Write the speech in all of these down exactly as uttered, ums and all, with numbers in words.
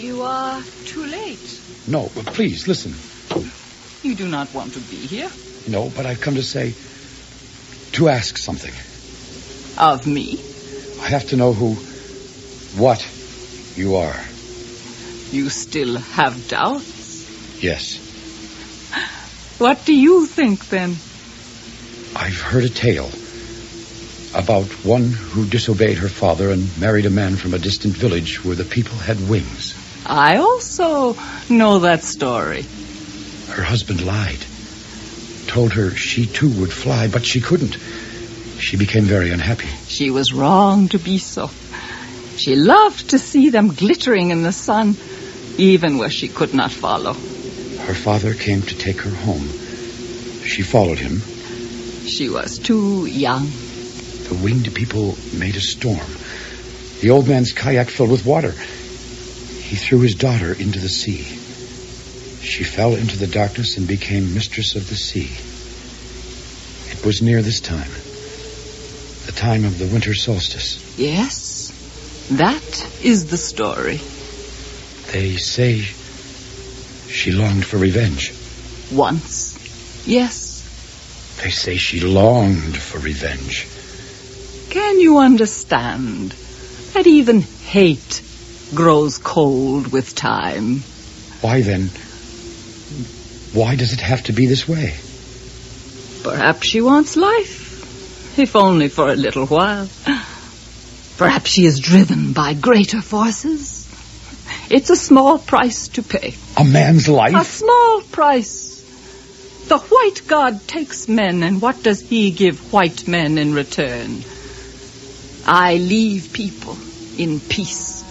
You are too late. No, but please, listen. You do not want to be here? No, but I've come to say... to ask something. Of me? I have to know who... what you are. You still have doubts? Yes. What do you think, then? I've heard a tale about one who disobeyed her father and married a man from a distant village where the people had wings. I also know that story. Her husband lied. Told her she too would fly, but she couldn't. She became very unhappy. She was wrong to be so. She loved to see them glittering in the sun, even where she could not follow. Her father came to take her home. She followed him. She was too young. The winged people made a storm. The old man's kayak filled with water. He threw his daughter into the sea. She fell into the darkness and became mistress of the sea. It was near this time, the time of the winter solstice. Yes, that is the story. They say she longed for revenge. Once, yes. They say she longed for revenge. Can you understand that even hate grows cold with time? Why then? Why does it have to be this way? Perhaps she wants life, if only for a little while. Perhaps she is driven by greater forces. It's a small price to pay. A man's life? A small price. The white god takes men, and what does he give white men in return? I leave people in peace.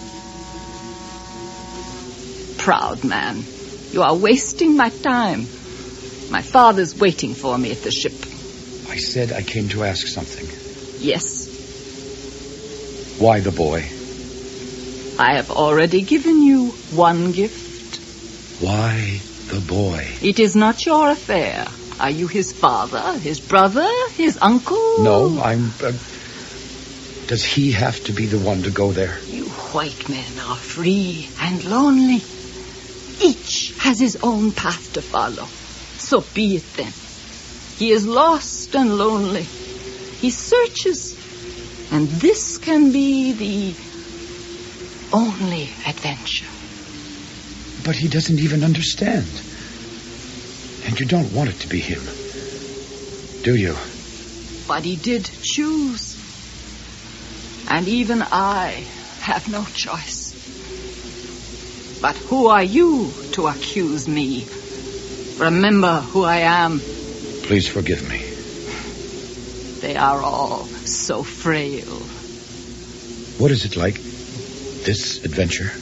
Proud man, you are wasting my time. My father's waiting for me at the ship. I said I came to ask something. Yes. Why the boy? I have already given you one gift. Why the boy? It is not your affair. Are you his father, his brother, his uncle? No, I'm... Uh, does he have to be the one to go there? You white men are free and lonely. Each has his own path to follow. So be it then. He is lost and lonely. He searches. And this can be the only adventure. But he doesn't even understand. And you don't want it to be him, do you? But he did choose. And even I have no choice. But who are you to accuse me? Remember who I am. Please forgive me. They are all so frail. What is it like, this adventure?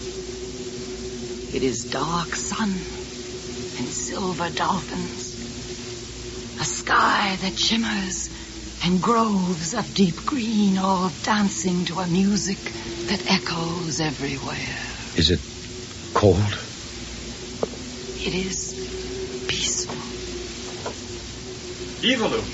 It is dark sun and silver dolphins. A sky that shimmers and groves of deep green all dancing to a music that echoes everywhere. Is it cold? It is peaceful. Evelyn.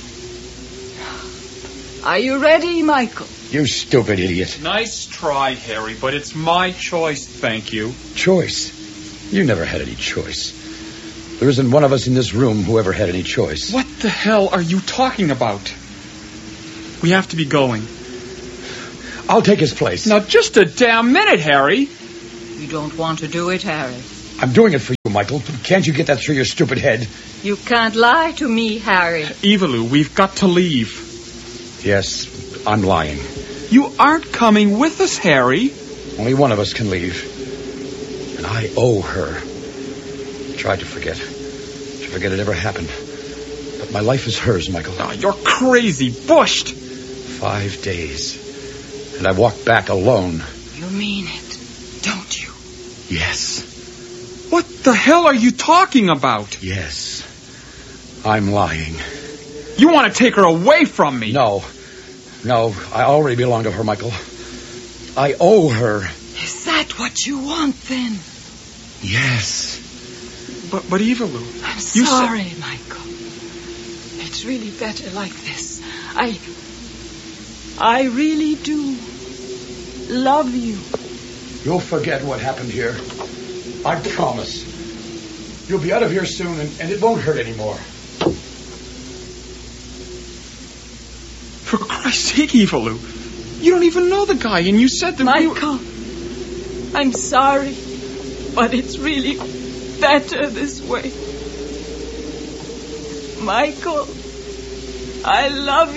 Are you ready, Michael? You stupid idiot. Nice try, Harry, but it's my choice, thank you. Choice? You never had any choice. There isn't one of us in this room who ever had any choice. What the hell are you talking about? We have to be going. I'll take his place. Now, just a damn minute, Harry. You don't want to do it, Harry. I'm doing it for you, Michael. Can't you get that through your stupid head? You can't lie to me, Harry. Evelyn, we've got to leave. Yes, I'm lying. You aren't coming with us, Harry. Only one of us can leave. And I owe her. Tried to forget. To forget it ever happened. But my life is hers, Michael. Oh, you're crazy, bushed. Five days. And I walked back alone. You mean it, don't you? Yes. What the hell are you talking about? Yes. I'm lying. You want to take her away from me? No. No, I already belong to her, Michael. I owe her. Is that what you want, then? Yes. But, but Evelyn... I'm you sorry, said... Michael. It's really better like this. I... I really do love you. You'll forget what happened here. I promise. You'll be out of here soon, and, and it won't hurt anymore. For Christ's sake, Evalu. You don't even know the guy, and you said that Michael, we... I'm sorry, but it's really better this way. Michael, I love